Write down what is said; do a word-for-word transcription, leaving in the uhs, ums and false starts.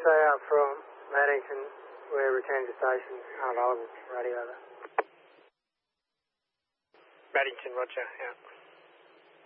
say out from Maddington, we're returning to station, unavailable, radio over. Maddington, roger, out.